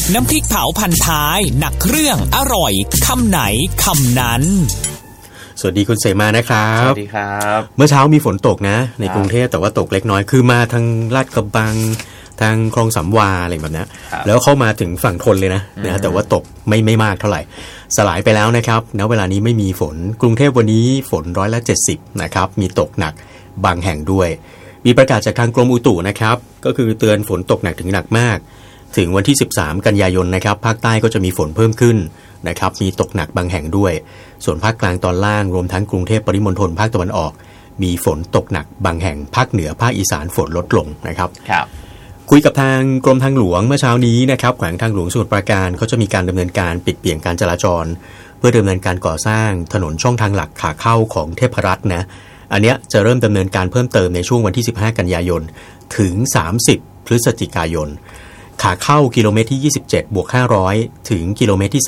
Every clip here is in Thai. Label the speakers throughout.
Speaker 1: น้ำพริกเผาพันท้ายหนักเครื่องอร่อยคำไหนคำนั้น
Speaker 2: สวัสดีคุณเสมานะครับ
Speaker 3: สวัสดีครับ
Speaker 2: เมื่อเช้ามีฝนตกนะในกรุงเทพแต่ว่าตกเล็กน้อยคือมาทางลาดกระบังทางคลองสามวาอะไรแบบนี้แล้วเข้ามาถึงฝั่งทนเลยนะแต่ว่าตกไม่มากเท่าไหร่สลายไปแล้วนะครับณเวลานี้ไม่มีฝนกรุงเทพวันนี้ฝน70%นะครับมีตกหนักบางแห่งด้วยมีประกาศจากทางกรมอุตุนะครับก็คือเตือนฝนตกหนักถึงหนักมากถึงวันที่13กันยายนนะครับภาคใต้ก็จะมีฝนเพิ่มขึ้นนะครับมีตกหนักบางแห่งด้วยส่วนภาคกลางตอนล่างรวมทั้งกรุงเทพปริมณฑลภาคตะวันออกมีฝนตกหนักบางแห่งภาคเหนือภาคอีสานฝนลดลงนะครับคุยกับทางกรมทางหลวงเมื่อเช้านี้นะครับแขวงทางหลวงสมุทรปราการเขาจะมีการดำเนินการปิดเบี่ยงการจราจรเพื่อดำเนินการก่อสร้างถนนช่องทางหลักขาเข้าของเทพรัตน์นะอันเนี้ยจะเริ่มดำเนินการเพิ่มเติมในช่วงวันที่15กันยายนถึง30พฤศจิกายนขาเข้ากิโลเมตรที่27+500ถึงกิโลเมตรที่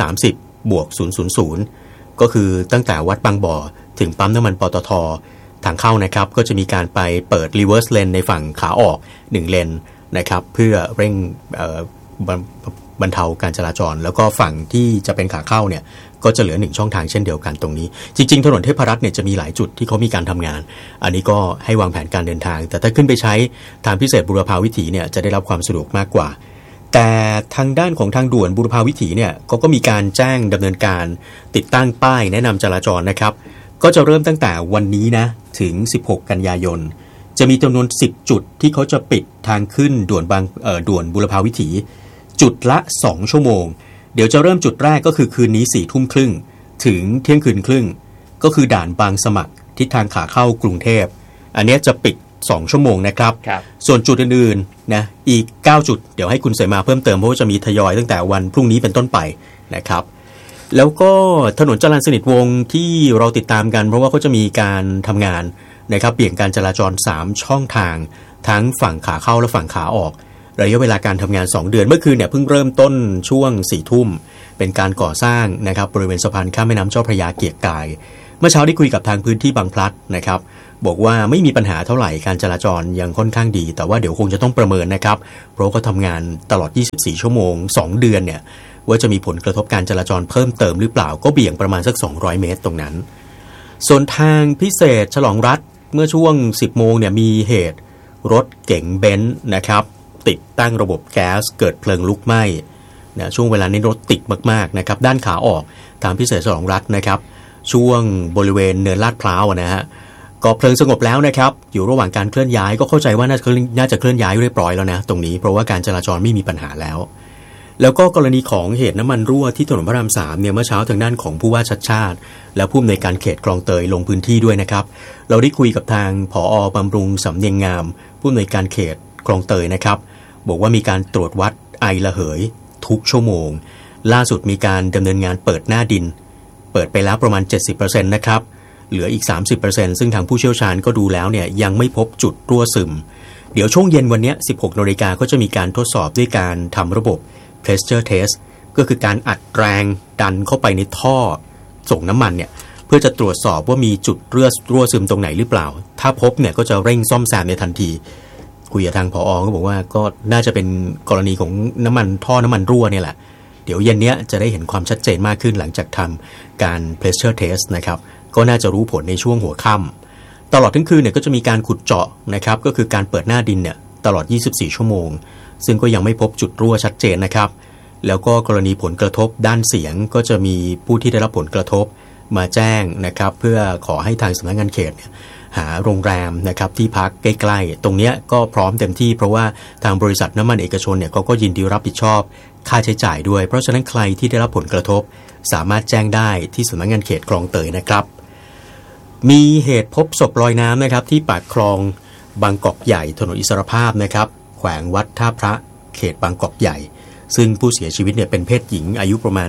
Speaker 2: 30+000ก็คือตั้งแต่วัดบางบ่อถึงปั๊มน้ำมันปตท.ทางเข้านะครับก็จะมีการไปเปิด reverse lane ในฝั่งขาออก1เลนนะครับเพื่อเร่งบรรเทาการจราจรแล้วก็ฝั่งที่จะเป็นขาเข้าเนี่ยก็จะเหลือ1ช่องทางเช่นเดียวกันตรงนี้จริงๆถนนเทพรัตน์เนี่ยจะมีหลายจุดที่เขามีการทำงานอันนี้ก็ให้วางแผนการเดินทางแต่ถ้าขึ้นไปใช้ทางพิเศษบุรพาวิถีเนี่ยจะได้รับความสะดวกมากกว่าแต่ทางด้านของทางด่วนบุรพาวิถีเนี่ยก็มีการแจ้งดำเนินการติดตั้งป้ายแนะนำจราจรนะครับก็จะเริ่มตั้งแต่วันนี้นะถึง16กันยายนจะมีจำนวน10จุดที่เขาจะปิดทางขึ้นด่วนบุรพาวิถีจุดละ2ชั่วโมงเดี๋ยวจะเริ่มจุดแรกก็คือคืนนี้ 22:30 นถึงเที่ยงคืนครึ่งก็คือด่านบางสมัครทิศทางขาเข้ากรุงเทพอันนี้จะปิด2ชั่วโมงนะครับส่วนจุดอื่นๆนะอีก9จุดเดี๋ยวให้คุณเสมาเพิ่มเติมเพราะว่าจะมีทยอยตั้งแต่วันพรุ่งนี้เป็นต้นไปนะครับแล้วก็ถนนจรัญสนิทวงศ์ที่เราติดตามกันเพราะว่าเขาจะมีการทำงานนะครับเปลี่ยนการจราจร3ช่องทางทั้งฝั่งขาเข้าและฝั่งขาออกระยะเวลาการทำงาน2เดือนเมื่อคืนเนี่ยเพิ่งเริ่มต้นช่วง 4:00 นเป็นการก่อสร้างนะครับบริเวณสะพานข้ามแม่น้ำเจ้าพระยาเกียรติกายเมื่อเช้าได้คุยกับทางพื้นที่บางพลัดนะครับบอกว่าไม่มีปัญหาเท่าไหร่การจราจรยังค่อนข้างดีแต่ว่าเดี๋ยวคงจะต้องประเมินนะครับเพราะเขาทำงานตลอด24ชั่วโมง2เดือนเนี่ยว่าจะมีผลกระทบการจราจรเพิ่มเติมหรือเปล่าก็เบี่ยงประมาณสัก200เมตรตรงนั้นส่วนทางพิเศษฉลองรัฐเมื่อช่วง 10 โมงเนี่ยมีเหตุรถเก๋งเบนซ์นะครับติดตั้งระบบแก๊สเกิดเพลิงลุกไหม้นะช่วงเวลานี้รถติดมากๆนะครับด้านขาออกทางพิเศษฉลองรัฐนะครับช่วงบริเวณเนินลาดพร้าวนะฮะก็เพลิงสงบแล้วนะครับอยู่ระหว่างการเคลื่อนย้ายก็เข้าใจว่าน่าจะเคลื่อนย้ายเรียบร้อยแล้วนะตรงนี้เพราะว่าการจราจรไม่มีปัญหาแล้วก็กรณีของเหตุน้ำมันรั่วที่ถนนพระราม3เนี่ยเมื่อเช้าทางด้านของผู้ว่าชัดชาติและผู้อำนวยการเขตคลองเตยลงพื้นที่ด้วยนะครับเราได้คุยกับทางผอ.บำรุงสำเนียงงามผู้อำนวยการเขตคลองเตยนะครับบอกว่ามีการตรวจวัดไอระเหยทุกชั่วโมงล่าสุดมีการดำเนินงานเปิดหน้าดินเปิดไปแล้วประมาณ 70% นะครับเหลืออีก 30% ซึ่งทางผู้เชี่ยวชาญก็ดูแล้วเนี่ยยังไม่พบจุดรั่วซึมเดี๋ยวช่วงเย็นวันนี้ 16 น.ก็จะมีการทดสอบด้วยการทำระบบpressure test ก็คือการอัดแรงดันเข้าไปในท่อส่งน้ำมันเนี่ยเพื่อจะตรวจสอบว่ามีจุดรั่วซึมตรงไหนหรือเปล่าถ้าพบเนี่ยก็จะเร่งซ่อมแซมในทันทีคุยกับทางผอ.ก็บอกว่าก็น่าจะเป็นกรณีของท่อน้ำมันรั่วเนี่ยแหละเดี๋ยวเย็นนี้จะได้เห็นความชัดเจนมากขึ้นหลังจากทำการ pressure test นะครับก็น่าจะรู้ผลในช่วงหัวค่ำตลอดทั้งคืนเนี่ยก็จะมีการขุดเจาะนะครับก็คือการเปิดหน้าดินเนี่ยตลอด24ชั่วโมงซึ่งก็ยังไม่พบจุดรั่วชัดเจนนะครับแล้วก็กรณีผลกระทบด้านเสียงก็จะมีผู้ที่ได้รับผลกระทบมาแจ้งนะครับเพื่อขอให้ทางสำนักงานเขตหาโรงแรมนะครับที่พักใกล้ๆตรงนี้ก็พร้อมเต็มที่เพราะว่าทางบริษัทน้ำมันเอกชนเนี่ยก็ยินดีรับผิดชอบค่าใช้จ่ายด้วยเพราะฉะนั้นใครที่ได้รับผลกระทบสามารถแจ้งได้ที่สำนักงานเขตคลองเตยนะครับมีเหตุพบศพลอยน้ำนะครับที่ปากคลองบางกอกใหญ่ถนนอิสรภาพนะครับแขวงวัดท่าพระเขตบางกอกใหญ่ซึ่งผู้เสียชีวิตเนี่ยเป็นเพศหญิงอายุประมาณ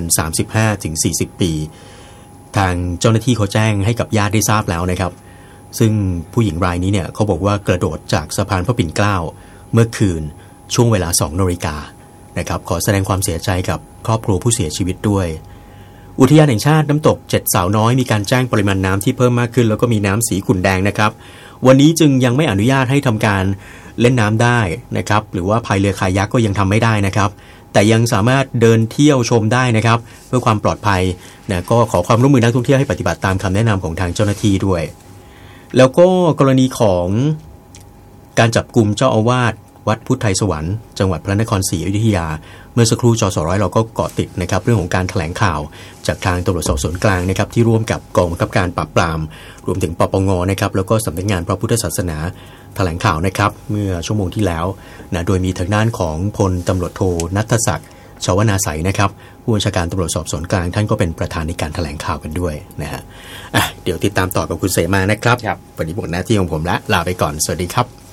Speaker 2: 35-40 ปีทางเจ้าหน้าที่เขาแจ้งให้กับญาติได้ทราบแล้วนะครับซึ่งผู้หญิงรายนี้เนี่ยเขาบอกว่ากระโดดจากสะพานพระปิ่นเกล้าเมื่อคืนช่วงเวลา 2 นาฬิกานะครับขอแสดงความเสียใจกับครอบครัวผู้เสียชีวิตด้วยอุทยานแห่งชาติน้ำตก7สาวน้อยมีการแจ้งปริมาณน้ำที่เพิ่มมากขึ้นแล้วก็มีน้ำสีขุ่นแดงนะครับวันนี้จึงยังไม่อนุญาตให้ทำการเล่นน้ำได้นะครับหรือว่าพายเรือคายักก็ยังทำไม่ได้นะครับแต่ยังสามารถเดินเที่ยวชมได้นะครับเพื่อความปลอดภัยนะก็ขอความร่วมมือนักท่องเที่ยวให้ปฏิบัติตามคำแนะนำของทางเจ้าหน้าที่ด้วยแล้วก็กรณีของการจับกุมเจ้าอาวาสวัดพุทธไทยสวรรค์จังหวัดพระนครศรีอยุธยาเมื่อสักครู่จสร้อยเราก็เกาะติดนะครับเรื่องของการแถลงข่าวจากทางตำรวจสอบสวนกลางนะครับที่ร่วมกับกองบังคับการปราบปรามรวมถึงปปงนะครับแล้วก็สำนักงานพระพุทธศาสนาแถลงข่าวนะครับเมื่อชั่วโมงที่แล้วนะโดยมีทางด้านของพลตำรวจโทณัฐศักดิ์ชวนาไสยนะครับผู้บัญชาการตำรวจสอบสวนกลางท่านก็เป็นประธานในการแถลงข่าวกันด้วยนะฮะเดี๋ยวติดตามต่อกับคุณเสมานะครับวันนี้หมดหน้าที่ของผมแล้วลาไปก่อนสวัสดีครับ